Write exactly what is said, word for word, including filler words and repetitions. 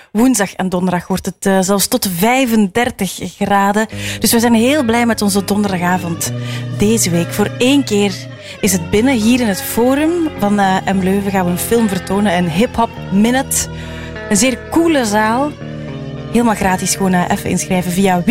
Woensdag en donderdag wordt het uh, zelfs tot vijfendertig graden. Dus we zijn heel blij met onze donderdagavond deze week. Voor één keer is het binnen. Hier in het Forum van uh, M Leuven gaan we een film vertonen. Een hip-hop minute. Een zeer coole zaal. Helemaal gratis. Gewoon uh, even inschrijven via